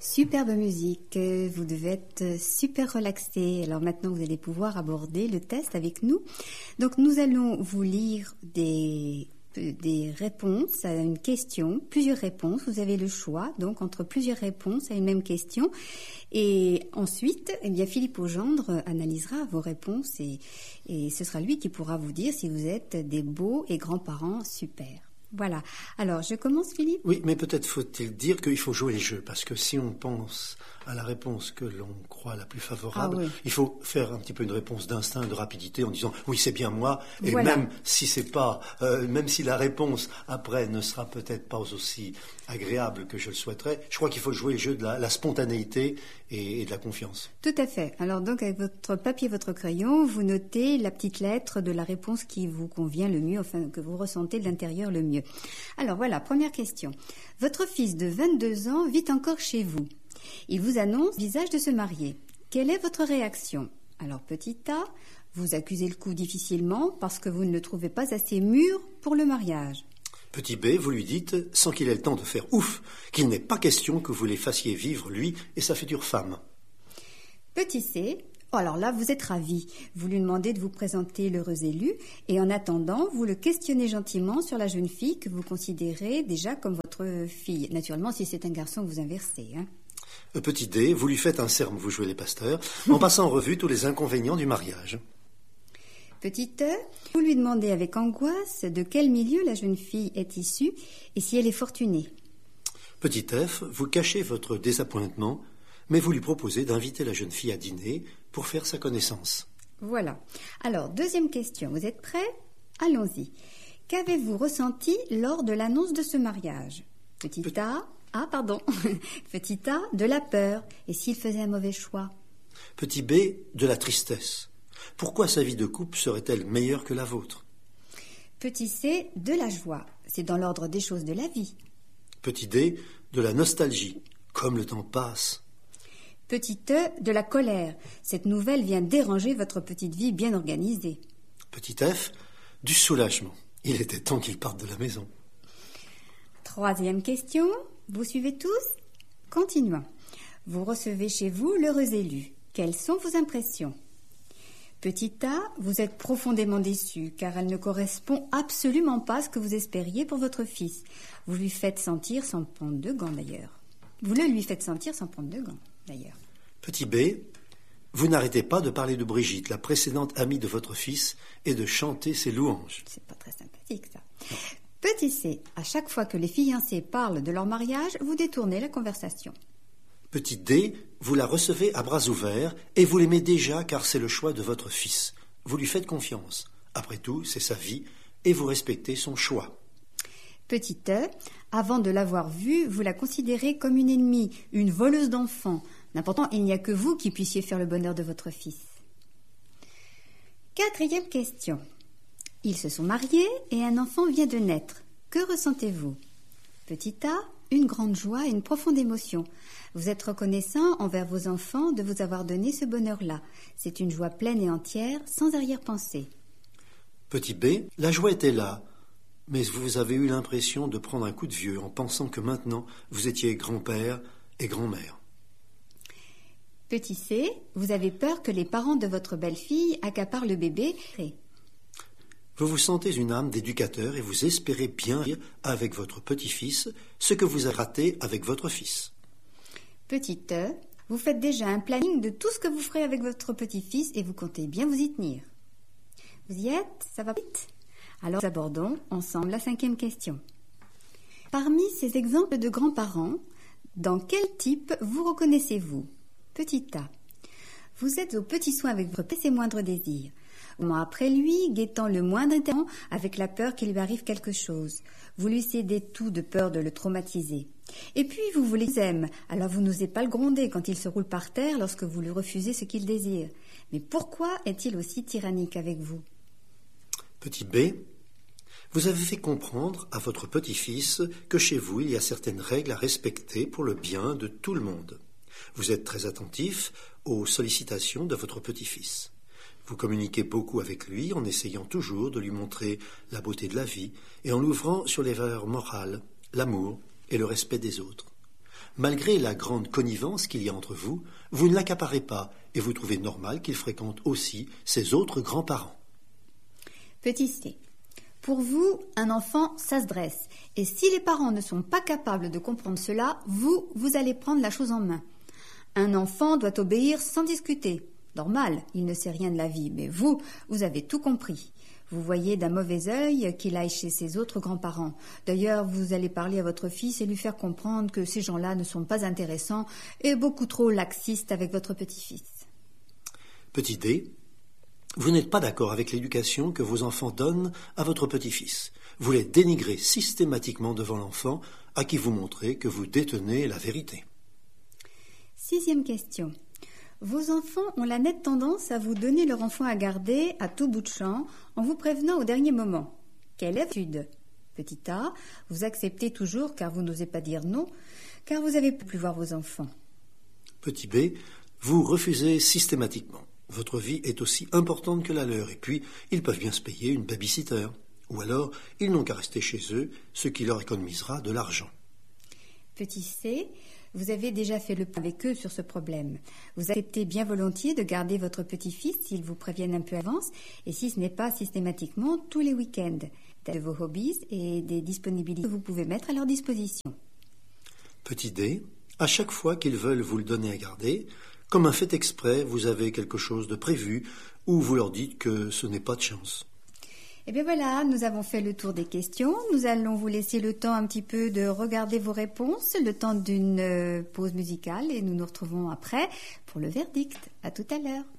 Superbe musique, vous devez être super relaxé. Alors maintenant, vous allez pouvoir aborder le test avec nous. Donc nous allons vous lire des réponses à une question, plusieurs réponses. Vous avez le choix, donc, entre plusieurs réponses à une même question. Et ensuite, Philippe Augendre analysera vos réponses et ce sera lui qui pourra vous dire si vous êtes des beaux et grands-parents super. Voilà. Alors, je commence, Philippe ? Oui, mais peut-être faut-il dire qu'il faut jouer le jeu, parce que si on pense à la réponse que l'on croit la plus favorable, il faut faire un petit peu une réponse d'instinct, de rapidité, en disant « oui, c'est bien moi », et voilà. Même si c'est pas, même si la réponse après ne sera peut-être pas aussi agréable que je le souhaiterais, je crois qu'il faut jouer le jeu de la spontanéité et de la confiance. Tout à fait. Alors donc, avec votre papier, votre crayon, vous notez la petite lettre de la réponse qui vous convient le mieux, enfin, que vous ressentez de l'intérieur le mieux. Alors voilà, première question. Votre fils de 22 ans vit encore chez vous. Il vous annonce visage de se marier. Quelle est votre réaction ? Alors petit A, vous accusez le coup difficilement parce que vous ne le trouvez pas assez mûr pour le mariage. Petit B, vous lui dites, sans qu'il ait le temps de faire ouf, qu'il n'est pas question que vous les fassiez vivre, lui et sa future femme. Petit C, alors là, vous êtes ravi. Vous lui demandez de vous présenter l'heureux élu et en attendant, vous le questionnez gentiment sur la jeune fille que vous considérez déjà comme votre fille. Naturellement, si c'est un garçon, vous inversez. Petit D, vous lui faites un sermon, vous jouez les pasteurs, en passant en revue tous les inconvénients du mariage. Petit E, vous lui demandez avec angoisse de quel milieu la jeune fille est issue et si elle est fortunée. Petit F, vous cachez votre désappointement, mais vous lui proposez d'inviter la jeune fille à dîner pour faire sa connaissance. Voilà. Alors, deuxième question. Vous êtes prêts ? Allons-y. Qu'avez-vous ressenti lors de l'annonce de ce mariage ? Petit A, de la peur. Et s'il faisait un mauvais choix ? Petit B, de la tristesse. Pourquoi sa vie de couple serait-elle meilleure que la vôtre ? Petit C, de la joie. C'est dans l'ordre des choses de la vie. Petit D, de la nostalgie. Comme le temps passe. Petit E, de la colère. Cette nouvelle vient déranger votre petite vie bien organisée. Petit F, du soulagement. Il était temps qu'il parte de la maison. Troisième question. Vous suivez tous ? Continuons. Vous recevez chez vous l'heureux élu. Quelles sont vos impressions ? Petit A, vous êtes profondément déçu car elle ne correspond absolument pas à ce que vous espériez pour votre fils. Vous lui faites sentir sans prendre de gants d'ailleurs. Vous le lui faites sentir sans prendre de gants d'ailleurs. Petit B, vous n'arrêtez pas de parler de Brigitte, la précédente amie de votre fils, et de chanter ses louanges. C'est pas très sympathique ça. Petit C, à chaque fois que les fiancés parlent de leur mariage, vous détournez la conversation. Petit D, vous la recevez à bras ouverts et vous l'aimez déjà car c'est le choix de votre fils. Vous lui faites confiance. Après tout, c'est sa vie et vous respectez son choix. Petit E, avant de l'avoir vue, vous la considérez comme une ennemie, une voleuse d'enfants. Pourtant, il n'y a que vous qui puissiez faire le bonheur de votre fils. Quatrième question. Ils se sont mariés et un enfant vient de naître. Que ressentez-vous ? Petit A, une grande joie et une profonde émotion. Vous êtes reconnaissant envers vos enfants de vous avoir donné ce bonheur-là. C'est une joie pleine et entière, sans arrière-pensée. Petit B, la joie était là, mais vous avez eu l'impression de prendre un coup de vieux en pensant que maintenant vous étiez grand-père et grand-mère. Petit C, vous avez peur que les parents de votre belle-fille accaparent le bébé. Vous vous sentez une âme d'éducateur et vous espérez bien faire avec votre petit-fils ce que vous avez raté avec votre fils. Petit E, vous faites déjà un planning de tout ce que vous ferez avec votre petit-fils et vous comptez bien vous y tenir. Vous y êtes ? Ça va vite ? Alors abordons ensemble la cinquième question. Parmi ces exemples de grands-parents, dans quel type vous reconnaissez-vous ? Petit A. Vous êtes aux petits soins avec votre ses moindres désirs. Après lui, guettant le moindre incident avec la peur qu'il lui arrive quelque chose. Vous lui cédez tout de peur de le traumatiser. Et puis vous voulez aime, alors vous n'osez pas le gronder quand il se roule par terre lorsque vous lui refusez ce qu'il désire. Mais pourquoi est-il aussi tyrannique avec vous ? Petit B, vous avez fait comprendre à votre petit-fils que chez vous il y a certaines règles à respecter pour le bien de tout le monde. Vous êtes très attentif aux sollicitations de votre petit-fils. Vous communiquez beaucoup avec lui en essayant toujours de lui montrer la beauté de la vie et en l'ouvrant sur les valeurs morales, l'amour et le respect des autres. Malgré la grande connivence qu'il y a entre vous, vous ne l'accaparez pas et vous trouvez normal qu'il fréquente aussi ses autres grands-parents. Petit C. Pour vous, un enfant, ça se dresse. Et si les parents ne sont pas capables de comprendre cela, vous allez prendre la chose en main. Un enfant doit obéir sans discuter. Normal, il ne sait rien de la vie, mais vous avez tout compris. Vous voyez d'un mauvais œil qu'il aille chez ses autres grands-parents. D'ailleurs, vous allez parler à votre fils et lui faire comprendre que ces gens-là ne sont pas intéressants et beaucoup trop laxistes avec votre petit-fils. Petit D. Vous n'êtes pas d'accord avec l'éducation que vos enfants donnent à votre petit-fils. Vous les dénigrez systématiquement devant l'enfant, à qui vous montrez que vous détenez la vérité. 6e question. Vos enfants ont la nette tendance à vous donner leur enfant à garder à tout bout de champ en vous prévenant au dernier moment. Quelle attitude? Petit A. Vous acceptez toujours car vous n'osez pas dire non, car vous avez pu voir vos enfants. Petit B. Vous refusez systématiquement. Votre vie est aussi importante que la leur, et puis ils peuvent bien se payer une babysitter. Ou alors, ils n'ont qu'à rester chez eux, ce qui leur économisera de l'argent. Petit C, vous avez déjà fait le point avec eux sur ce problème. Vous acceptez bien volontiers de garder votre petit-fils s'ils vous préviennent un peu à l'avance, et si ce n'est pas systématiquement tous les week-ends, de vos hobbies et des disponibilités que vous pouvez mettre à leur disposition. Petit D, à chaque fois qu'ils veulent vous le donner à garder, comme un fait exprès, vous avez quelque chose de prévu ou vous leur dites que ce n'est pas de chance. Et bien voilà, nous avons fait le tour des questions. Nous allons vous laisser le temps un petit peu de regarder vos réponses, le temps d'une pause musicale et nous nous retrouvons après pour le verdict. À tout à l'heure.